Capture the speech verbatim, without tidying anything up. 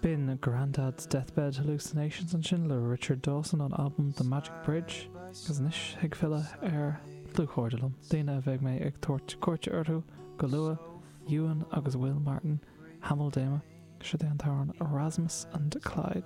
Bin Grandad's Deathbed Hallucinations an sin le Richard Dawson an album The Magic Bridge gus nis ag fila ar lúchordalum. Daine bheith mé ag tuairt cuairte orthú go lua, Ewan agus Will Martin, Hamil Dama, Sinead Tarn, Erasmus and Clyde.